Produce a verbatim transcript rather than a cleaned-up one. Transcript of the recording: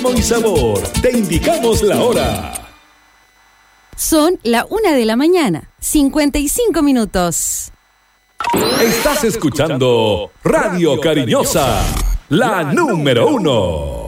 ritmo y sabor. Te indicamos la hora. Son la una de la mañana, cincuenta y cinco minutos. Estás escuchando Radio Cariñosa, la número uno.